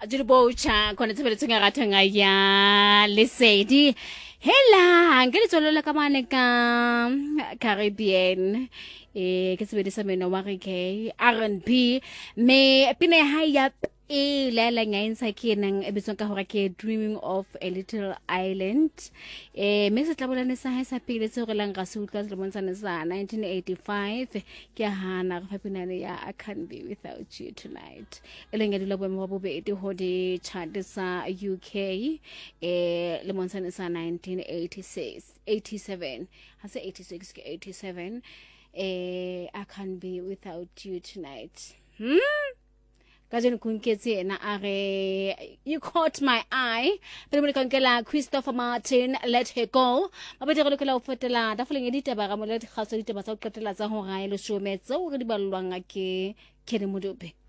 Bocha kona tsebeletsong ya ratang ya lesedi hela ngele tsolola ka mane ka Caribbean ke sebedisa meno wa re ke R&B me pine ha ya la nga insa ke nang e bitsong ka hore ke Dreaming of a Little Island me se tlabolane sa ha sa pele tse re lang ga se utlwa le montsana sa 1985 ke hana re phapinane ya I Can't Be Without You Tonight eleng ya dilo boemo bo bobedi ho di chart sa UK le montsana sa 1986 87 ha se 86 ke 87 I Can't Be Without You Tonight Kajeni kunketse na are You Caught My Eye pero mo kankela Christopher Martin Let Her Go mabedi go lekela o fetela da foleng editaba ga mo le kgaso ditaba tsa go qetela tsa ho ga ile shometso re di ballwang ke Kenny Modupe